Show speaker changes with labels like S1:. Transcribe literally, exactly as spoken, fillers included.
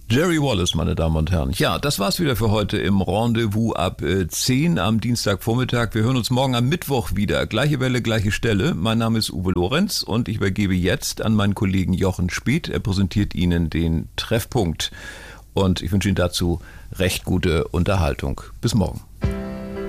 S1: Jerry Wallace, meine Damen und Herren. Ja, das war's wieder für heute im Rendezvous ab äh, zehn am Dienstagvormittag. Wir hören uns morgen am Mittwoch wieder. Gleiche Welle, gleiche Stelle. Mein Name ist Uwe Lorenz und ich übergebe jetzt an meinen Kollegen Jochen Speth. Er präsentiert Ihnen den Treffpunkt und ich wünsche Ihnen dazu recht gute Unterhaltung. Bis morgen.